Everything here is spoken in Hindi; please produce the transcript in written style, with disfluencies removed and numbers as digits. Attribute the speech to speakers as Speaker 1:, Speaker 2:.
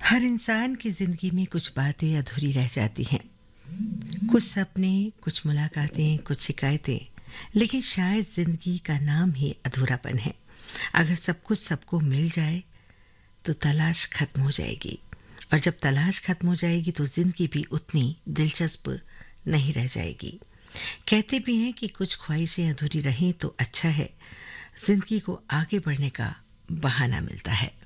Speaker 1: हर इंसान की जिंदगी में कुछ बातें अधूरी रह जाती हैं। कुछ सपने, कुछ मुलाकातें, कुछ शिकायतें, लेकिन शायद जिंदगी का नाम ही अधूरापन है। अगर सब कुछ सबको मिल जाए तो तलाश खत्म हो जाएगी, और जब तलाश खत्म हो जाएगी तो जिंदगी भी उतनी दिलचस्प नहीं रह जाएगी। कहते भी हैं कि कुछ ख्वाहिशें अधूरी रहें तो अच्छा है, जिंदगी को आगे बढ़ने का बहाना मिलता है।